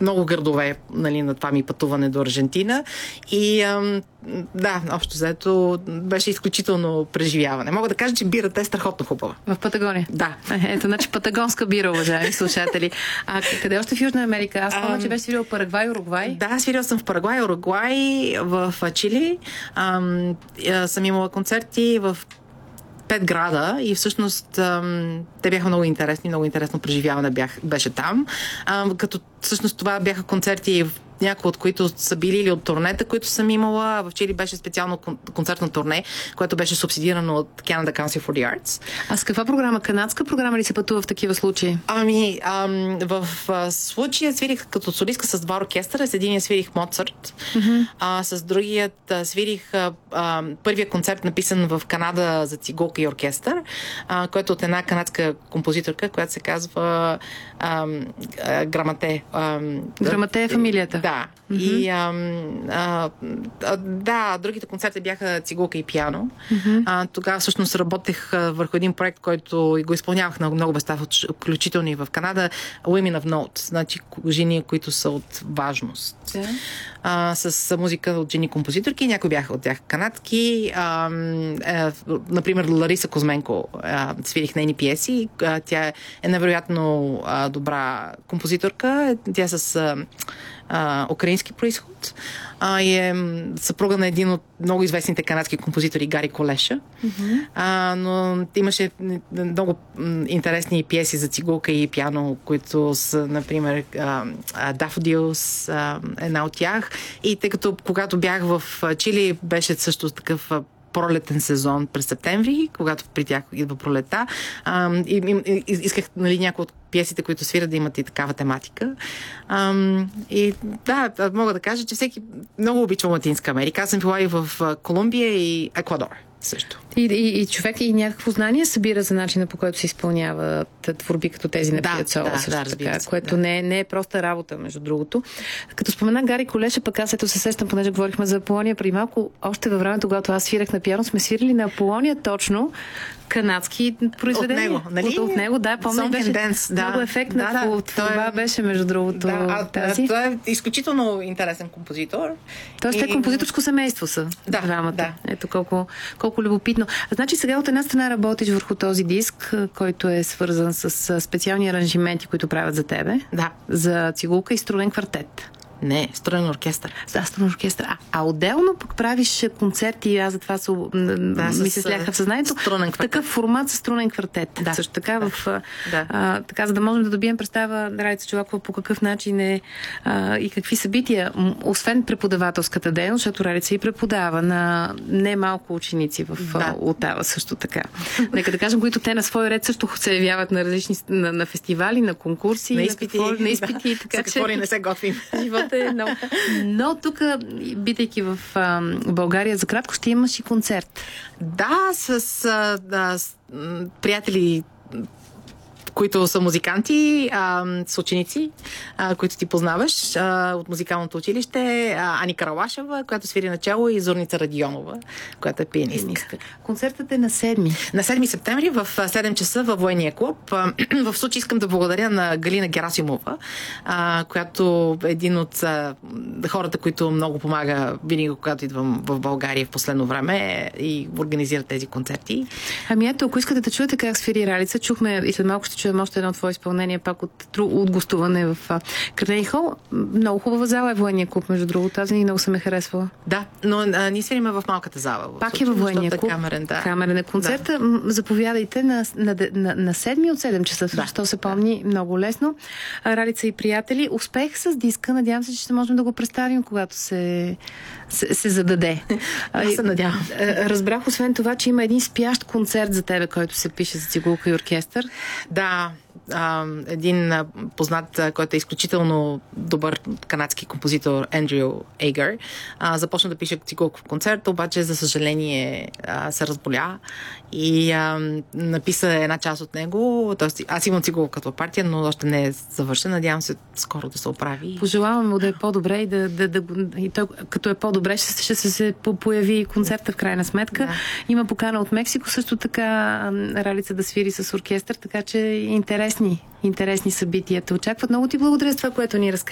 много градове, нали, на това ми пътуване до Аржентина. И да, общо взето беше изключително преживяване. Мога да кажа, че бирата е страхотно хубава. В Патагония? Да. Ето, значи патагонска бира, уважаеми слушатели. А къде още в Южна Америка? Аз помня, че беше свирил в Парагвай, Уругвай. Да, свирил съм в Парагвай, Уругвай, в Чили. Съм имала концерти в 5 града и всъщност те бяха много интересни, много интересно преживяване беше там. Като всъщност това бяха концерти, някои от които са били или от турнета, които съм имала. В Чили беше специално концертно турне, което беше субсидирано от Canada Council for the Arts. А с каква програма? Канадска програма ли се пътува в такива случаи? В случая свирих като солистка с 2 оркестъра. С единия свирих Моцарт, с другият свирих първия концерт, написан в Канада за цигулка и оркестър, който от една канадска композиторка, която се казва Грамате. Грамате е фамилията. Да. И да, другите концерти бяха цигулка и пиано. Тогава всъщност работех върху един проект, който го изпълнявах на много места, включително и в Канада. Women of Note, значи жени, които са от важност. С музика от жени композиторки. Някои бяха от тях канадки. Например, Лариса Козменко. Свирих нейни пиеси. Тя е невероятно добра композиторка. Тя е с украински произход и е съпруга на един от много известните канадски композитори Гари Колеша. Но имаше много интересни пиеси за цигулка и пиано, които са, например, Daffodils, една от тях. И тъй като когато бях в Чили, беше също такъв пролетен сезон през септември, когато при тях идва пролета. Исках, нали, някои от пиесите, които свират, да имат и такава тематика. И да, мога да кажа, че всеки много обича Латинска Америка. Аз съм била и в Колумбия и Еквадор също. И човек и някакво знание събира за начина, по който се изпълняват творби като тези на Пиацола, което не е проста работа, между другото. Като спомена Гари Колеша, пък аз ето се сещам, понеже говорихме за Аполония преди малко, още във времето, когато аз свирах на пиано, сме свирили на Аполония точно канадски произведения. От него, нали? От него, да, помня, беше много ефектна това беше, между другото, тази. Той е изключително интересен композитор. Тоест, те композиторско семейство са двамата. Да. Ето колко любопитно. Значи сега от една страна работиш върху този диск, който е свързан с специални аранжименти, които правят за тебе. Да. За цигулка и струнен квартет. Не, струнен оркестър. Да, струнен оркестър. А отделно пък правиш концерти, аз затова ми се сляха в съзнанието. Такъв формат с струнен квартет. Да. Също така, така, за да можем да добием представа, Ралица Чолакова, по какъв начин е и какви събития, освен преподавателската дейност, защото Ралица и преподава на немалко ученици в Отава също така. Нека да кажем, които те на свой ред също се явяват на различни на фестивали, на конкурси, на изпити и така, че не се готвим. Но тук, бидейки в България, за кратко ще имаш и концерт. Да, с приятели, които са музиканти, с ученици, които ти познаваш от музикалното училище. Ани Каралашева, която свири начало, и Зорница Радионова, която е пианистка. Концертът е на 7. На 7 септември в 7 часа във Военния клуб. В случай искам да благодаря на Галина Герасимова, която е един от хората, които много помага винаги, когато идвам в България в последно време и организира тези концерти. Ами ето, ако искате да чуете как свири Ралица, чухме и след малко ще чуем още едно твое изпълнение пак от гостуване в Карнеги хол. Много хубава зала е Военния клуб, между другото. Аз много се ме харесвала. Да, но ние свириме в малката зала. Пак е във Военния клуб. Камерен е концерта. Да. Заповядайте на 7 от 7 часа. Защо се помни много лесно. Ралица и приятели, успех с диска. Надявам се, че ще можем да го представим, когато се зададе. Аз се надявам. Разбрах освен това, че има един спящ концерт за тебе, който се пише за цигулка и оркестър. Да, един познат, който е изключително добър канадски композитор, Ендрю Ейгър, започна да пише цигулков концерт, обаче за съжаление се разболя и написа една част от него. Тоест, аз имам цигулка като партия, но още не е завършен. Надявам се скоро да се оправи. Пожелавам му да е по-добре и той, като е по-добре, ще се появи концерта в крайна сметка. Да. Има покана от Мексико също така Ралица да свири с оркестър, така че интересни събития те очакват. Много ти благодаря за това, което ни разказа.